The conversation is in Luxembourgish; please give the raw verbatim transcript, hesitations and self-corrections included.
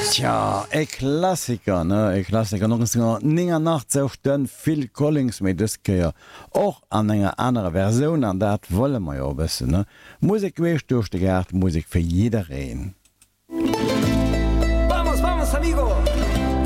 Tja, e Klassiker ne e Klassiker noch ninger nacht auch den Phil Collins méi dëskeier och an enger andere Version an dat wolle ma jo bëssen ne Musik wees durch de Gerd Musik fir jidereen.